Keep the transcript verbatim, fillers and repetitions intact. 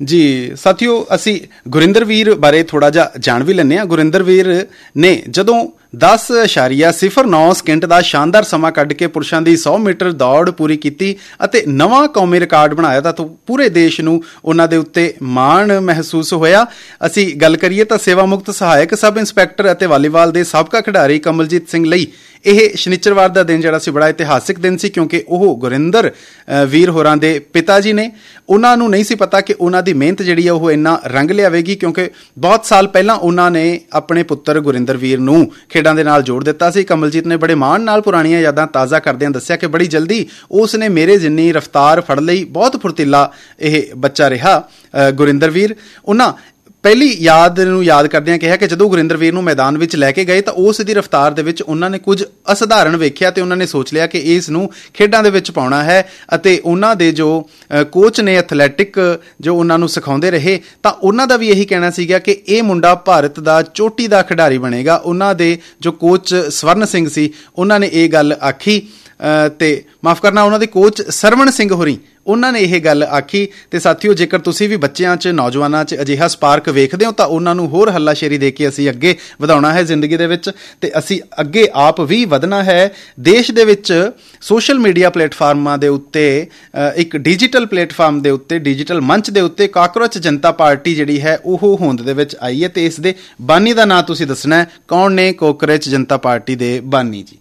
ਜੀ ਸਾਥੀਓ, ਅਸੀਂ ਗੁਰਿੰਦਰ ਵੀਰ ਬਾਰੇ ਥੋੜ੍ਹਾ ਜਿਹਾ ਜਾਣ ਵੀ ਲੈਂਦੇ ਹਾਂ। ਗੁਰਿੰਦਰ ਵੀਰ ਨੇ ਜਦੋਂ ਦਸ ਇਸ਼ਾਰੀਆ ਸਿਫਰ ਨੌ ਸਕਿੰਟ ਦਾ ਸ਼ਾਨਦਾਰ ਸਮਾਂ ਕੱਢ ਕੇ ਪੁਰਸ਼ਾਂ ਦੀ ਸੌ ਮੀਟਰ ਦੌੜ ਪੂਰੀ ਕੀਤੀ ਅਤੇ ਨਵਾਂ ਕੌਮੀ ਰਿਕਾਰਡ ਬਣਾਇਆ ਤਾਂ ਪੂਰੇ ਦੇਸ਼ ਨੂੰ ਉਹਨਾਂ ਦੇ ਉੱਤੇ ਮਾਣ ਮਹਿਸੂਸ ਹੋਇਆ। ਅਸੀਂ ਗੱਲ ਕਰੀਏ ਤਾਂ ਸੇਵਾ ਮੁਕਤ ਸਹਾਇਕ ਸਬ ਇੰਸਪੈਕਟਰ ਅਤੇ ਵਾਲੀਬਾਲ ਦੇ ਸਾਬਕਾ ਖਿਡਾਰੀ ਕਮਲਜੀਤ ਸਿੰਘ ਲਈ ਇਹ ਸ਼ਨੀਚਰਵਾਰ ਦਾ ਦਿਨ ਜਿਹੜਾ ਸੀ ਬੜਾ ਇਤਿਹਾਸਿਕ ਦਿਨ ਸੀ, ਕਿਉਂਕਿ ਉਹ ਗੁਰਿੰਦਰ ਵੀਰ ਹੋਰਾਂ ਦੇ ਪਿਤਾ ਜੀ ਨੇ। ਉਹਨਾਂ ਨੂੰ ਨਹੀਂ ਸੀ ਪਤਾ ਕਿ ਉਹਨਾਂ ਦੀ ਮਿਹਨਤ ਜਿਹੜੀ ਆ ਉਹ ਇੰਨਾ ਰੰਗ ਲਿਆਵੇਗੀ, ਕਿਉਂਕਿ ਬਹੁਤ ਸਾਲ ਪਹਿਲਾਂ ਉਹਨਾਂ ਨੇ ਆਪਣੇ ਪੁੱਤਰ ਗੁਰਿੰਦਰ ਵੀਰ ਨੂੰ ਖੇਡਾਂ ਦੇ ਨਾਲ ਜੋੜ ਦਿੱਤਾ ਸੀ। ਕਮਲਜੀਤ ਨੇ ਬੜੇ ਮਾਣ ਨਾਲ ਪੁਰਾਣੀਆਂ ਯਾਦਾਂ ਤਾਜ਼ਾ ਕਰਦਿਆਂ ਦੱਸਿਆ ਕਿ ਬੜੀ ਜਲਦੀ ਉਸ ਨੇ ਮੇਰੇ ਜਿੰਨੀ ਰਫ਼ਤਾਰ ਫੜ ਲਈ। ਬਹੁਤ ਫੁਰਤੀਲਾ ਇਹ ਬੱਚਾ ਰਿਹਾ ਗੁਰਿੰਦਰ ਵੀਰ। ਉਹਨਾਂ ਪਹਿਲੀ ਯਾਦ ਨੂੰ ਯਾਦ ਕਰਦਿਆਂ ਕਿਹਾ ਕਿ ਜਦੋਂ ਗੁਰਿੰਦਰ ਵੀਰ ਨੂੰ ਮੈਦਾਨ ਵਿੱਚ ਲੈ ਕੇ ਗਏ ਤਾਂ ਉਸ ਦੀ ਰਫ਼ਤਾਰ ਦੇ ਵਿੱਚ ਉਹਨਾਂ ਨੇ ਕੁਝ ਅਸਧਾਰਨ ਵੇਖਿਆ ਅਤੇ ਉਹਨਾਂ ਨੇ ਸੋਚ ਲਿਆ ਕਿ ਇਸ ਨੂੰ ਖੇਡਾਂ ਦੇ ਵਿੱਚ ਪਾਉਣਾ ਹੈ। ਅਤੇ ਉਹਨਾਂ ਦੇ ਜੋ ਕੋਚ ਨੇ ਐਥਲੈਟਿਕ ਜੋ ਉਹਨਾਂ ਨੂੰ ਸਿਖਾਉਂਦੇ ਰਹੇ ਤਾਂ ਉਹਨਾਂ ਦਾ ਵੀ ਇਹੀ ਕਹਿਣਾ ਸੀਗਾ ਕਿ ਇਹ ਮੁੰਡਾ ਭਾਰਤ ਦਾ ਚੋਟੀ ਦਾ ਖਿਡਾਰੀ ਬਣੇਗਾ। ਉਹਨਾਂ ਦੇ ਜੋ ਕੋਚ ਸਵਰਨ ਸਿੰਘ ਸੀ ਉਹਨਾਂ ਨੇ ਇਹ ਗੱਲ ਆਖੀ ਅਤੇ ਮਾਫ਼ ਕਰਨਾ ਉਹਨਾਂ ਦੇ ਕੋਚ ਸਰਵਣ ਸਿੰਘ ਹੋਰੀ ਉਹਨਾਂ ਨੇ ਇਹ ਗੱਲ ਆਖੀ। ਅਤੇ ਸਾਥੀਓ, ਜੇਕਰ ਤੁਸੀਂ ਵੀ ਬੱਚਿਆਂ 'ਚ ਨੌਜਵਾਨਾਂ 'ਚ ਅਜਿਹਾ ਸਪਾਰਕ ਵੇਖਦੇ ਹੋ ਤਾਂ ਉਹਨਾਂ ਨੂੰ ਹੋਰ ਹੱਲਾਸ਼ੇਰੀ ਦੇ ਕੇ ਅਸੀਂ ਅੱਗੇ ਵਧਾਉਣਾ ਹੈ ਜ਼ਿੰਦਗੀ ਦੇ ਵਿੱਚ, ਅਤੇ ਅਸੀਂ ਅੱਗੇ ਆਪ ਵੀ ਵਧਣਾ ਹੈ। ਦੇਸ਼ ਦੇ ਵਿੱਚ ਸੋਸ਼ਲ ਮੀਡੀਆ ਪਲੇਟਫਾਰਮਾਂ ਦੇ ਉੱਤੇ ਇੱਕ ਡਿਜੀਟਲ ਪਲੇਟਫਾਰਮ ਦੇ ਉੱਤੇ ਡਿਜੀਟਲ ਮੰਚ ਦੇ ਉੱਤੇ ਕਾਕਰੋਚ ਜਨਤਾ ਪਾਰਟੀ ਜਿਹੜੀ ਹੈ ਉਹ ਹੋਂਦ ਦੇ ਵਿੱਚ ਆਈ ਹੈ, ਅਤੇ ਇਸ ਦੇ ਬਾਨੀ ਦਾ ਨਾਂ ਤੁਸੀਂ ਦੱਸਣਾ ਹੈ। ਕੌਣ ਨੇ ਕਾਕਰੋਚ ਜਨਤਾ ਪਾਰਟੀ ਦੇ ਬਾਨੀ ਜੀ?